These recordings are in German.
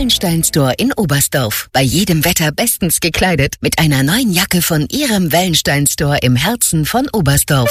Wellenstein Store in Oberstdorf. Bei jedem Wetter bestens gekleidet mit einer neuen Jacke von Ihrem Wellenstein Store im Herzen von Oberstdorf.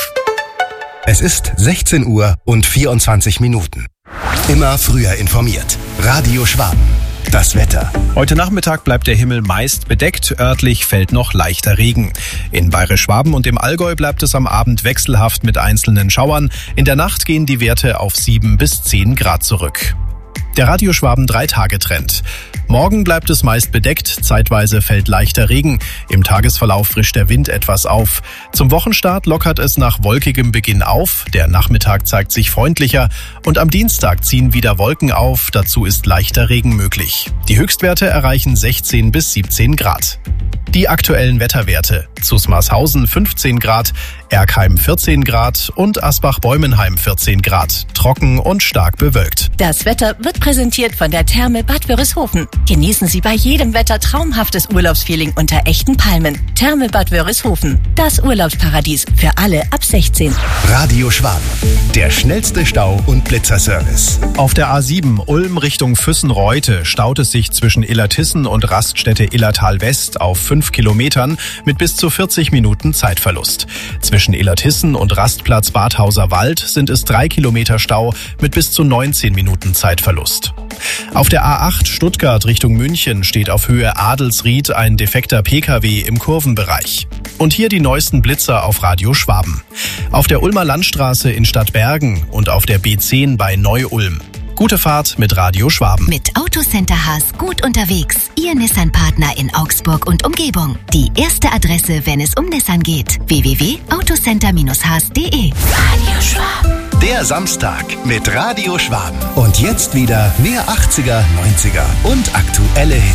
Es ist 16 Uhr und 24 Minuten. Immer früher informiert. Radio Schwaben. Das Wetter. Heute Nachmittag bleibt der Himmel meist bedeckt, örtlich fällt noch leichter Regen. In Bayerisch-Schwaben und dem Allgäu bleibt es am Abend wechselhaft mit einzelnen Schauern. In der Nacht gehen die Werte auf 7 bis 10 Grad zurück. Der Radio Schwaben 3-Tage-Trend. Morgen bleibt es meist bedeckt, zeitweise fällt leichter Regen. Im Tagesverlauf frischt der Wind etwas auf. Zum Wochenstart lockert es nach wolkigem Beginn auf. Der Nachmittag zeigt sich freundlicher und am Dienstag ziehen wieder Wolken auf. Dazu ist leichter Regen möglich. Die Höchstwerte erreichen 16 bis 17 Grad. Die aktuellen Wetterwerte. Zusmarshausen 15 Grad, Erkheim 14 Grad und Asbach-Bäumenheim 14 Grad. Trocken und stark bewölkt. Das Wetter wird präsentiert von der Therme Bad Wörishofen. Genießen Sie bei jedem Wetter traumhaftes Urlaubsfeeling unter echten Palmen. Therme Bad Wörishofen. Das Urlaubsparadies für alle ab 16. Radio Schwaben. Der schnellste Stau- und Blitzerservice. Auf der A7 Ulm Richtung Füssen-Reute staut es sich zwischen Illertissen und Raststätte Illertal West auf 5 Kilometern mit bis zu 40 Minuten Zeitverlust. Zwischen Illertissen und Rastplatz Badhauser Wald sind es 3 Kilometer Stau mit bis zu 19 Minuten Zeitverlust. Auf der A8 Stuttgart Richtung München steht auf Höhe Adelsried ein defekter Pkw im Kurvenbereich. Und hier die neuesten Blitzer auf Radio Schwaben. Auf der Ulmer Landstraße in Stadtbergen und auf der B10 bei Neu-Ulm. Gute Fahrt mit Radio Schwaben. Mit Autocenter Haas gut unterwegs. Ihr Nissan-Partner in Augsburg und Umgebung. Die erste Adresse, wenn es um Nissan geht. www.autocenter-haas.de. Radio Schwaben. Der Samstag mit Radio Schwaben. Und jetzt wieder mehr 80er, 90er und aktuelle Hits.